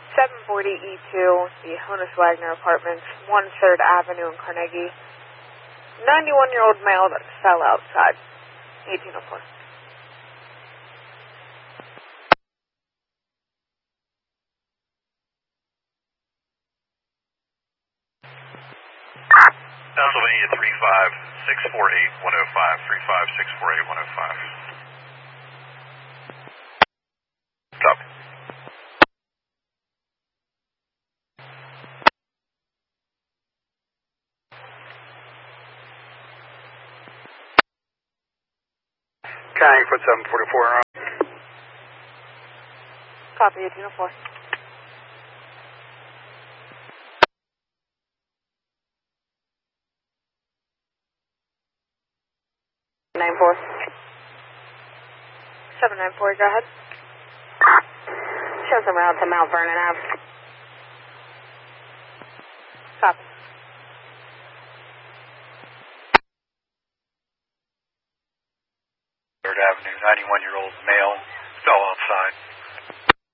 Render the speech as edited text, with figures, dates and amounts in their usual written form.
740E2, the Honus Wagner Apartments, 1 3rd Avenue in Carnegie. 91-year-old male that fell outside. 1804. Pennsylvania 35648-105, 35648-105. Copy. County for 744. Copy, 1804. Nine four. 794, go ahead. Show some route to Mount Vernon Ave. Copy. Third Avenue, 91-year-old male fell outside.